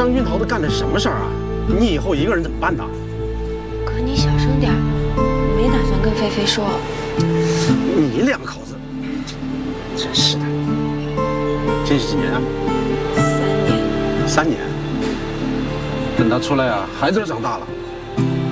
张云桃都干的什么事儿啊？你以后一个人怎么办呢？ 哥，你小声点，我没打算跟菲菲说。 你两口子，真是的。这是几年啊 3年。 3年。等他出来啊，孩子都长大了。